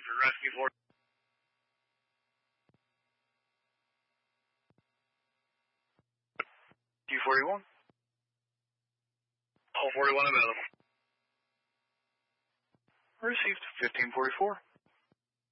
for Rescue 4. Q41. All 41 available. Received 1544.